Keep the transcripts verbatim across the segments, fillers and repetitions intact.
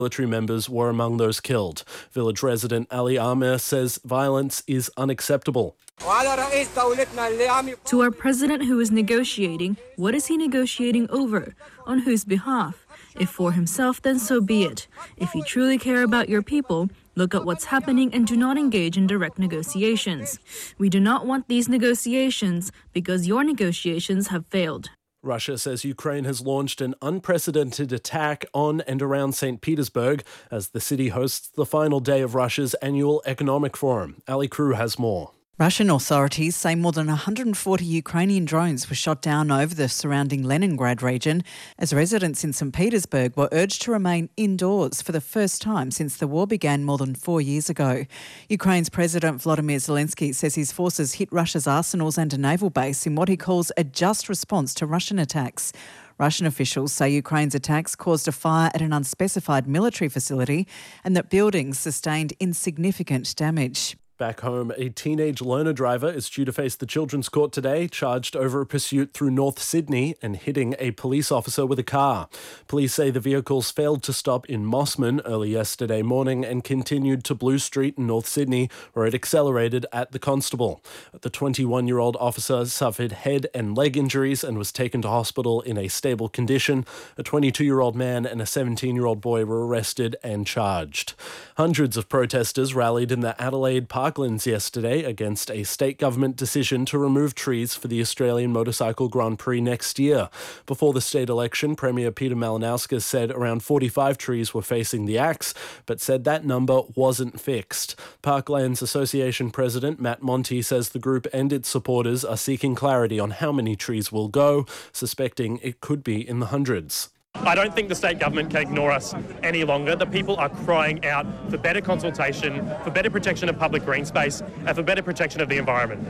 Military members were among those killed. Village resident Ali Amir says violence is unacceptable. To our president who is negotiating, what is he negotiating over? On whose behalf? If for himself, then so be it. If you truly care about your people, look at what's happening and do not engage in direct negotiations. We do not want these negotiations because your negotiations have failed. Russia says Ukraine has launched an unprecedented attack on and around Saint Petersburg as the city hosts the final day of Russia's annual economic forum. Ali Crew has more. Russian authorities say more than one hundred forty Ukrainian drones were shot down over the surrounding Leningrad region as residents in Saint Petersburg were urged to remain indoors for the first time since the war began more than four years ago. Ukraine's President Volodymyr Zelensky says his forces hit Russia's arsenals and a naval base in what he calls a just response to Russian attacks. Russian officials say Ukraine's attacks caused a fire at an unspecified military facility and that buildings sustained insignificant damage. Back home, a teenage learner driver is due to face the Children's Court today, charged over a pursuit through North Sydney and hitting a police officer with a car. Police say the vehicles failed to stop in Mossman early yesterday morning and continued to Blue Street in North Sydney, where it accelerated at the Constable. The twenty-one-year-old officer suffered head and leg injuries and was taken to hospital in a stable condition. A twenty-two-year-old man and a seventeen-year-old boy were arrested and charged. Hundreds of protesters rallied in the Adelaide Park yesterday against a state government decision to remove trees for the Australian Motorcycle Grand Prix next year. Before the state election, Premier Peter Malinauskas said around forty-five trees were facing the axe, but said that number wasn't fixed. Parklands Association President Matt Monti says the group and its supporters are seeking clarity on how many trees will go, suspecting it could be in the hundreds. I don't think the state government can ignore us any longer. The people are crying out for better consultation, for better protection of public green space, and for better protection of the environment.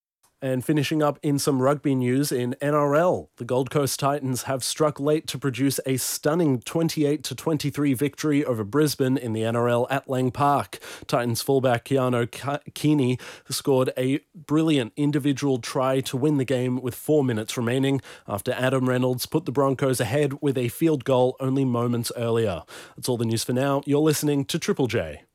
And finishing up in some rugby news in N R L, the Gold Coast Titans have struck late to produce a stunning twenty-eight to twenty-three victory over Brisbane in the N R L at Lang Park. Titans fullback Keanu Keeney scored a brilliant individual try to win the game with four minutes remaining after Adam Reynolds put the Broncos ahead with a field goal only moments earlier. That's all the news for now. You're listening to Triple J.